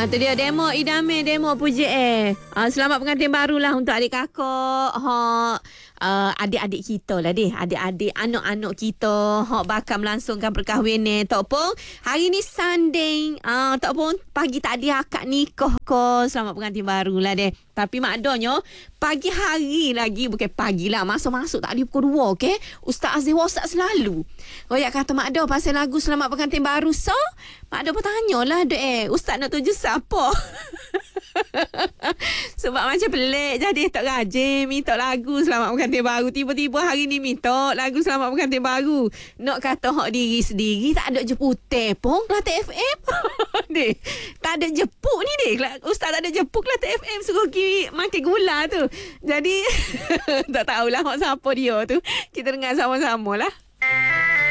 Tu dia demo Idame, demo Puji selamat pengantin barulah untuk adik kakak. Adik-adik kita lah deh. Adik-adik anak-anak kita bakal melangsungkan perkahwinan. Tak pun hari ni Sunday. Tak pun pagi tak ada akad nikah ko. Selamat pengantin barulah deh. Tapi maknanya pagi hari lagi, bukan pagi lah, masuk-masuk tak ada pukul 2, okey? Ustaz Aziz WhatsApp selalu. Royak kata Mak Do pasal lagu Selamat Pengantin Baru. So Mak Do bertanyalah Ustaz nak tuju siapa? Sebab macam pelik jadi tak rajin minta lagu Selamat Pengantin Baru. Tiba-tiba hari ni minta lagu Selamat Pengantin Baru. Nak kata hak diri sendiri tak ada jepute pun Kelantan FM. Deh, tak ada jepuk ni deh. Ustaz tak ada jepuk Kelantan FM, suruh pergi makan gula tu. Jadi tak tahulah hak siapa dia tu. Kita dengar sama-sama lah.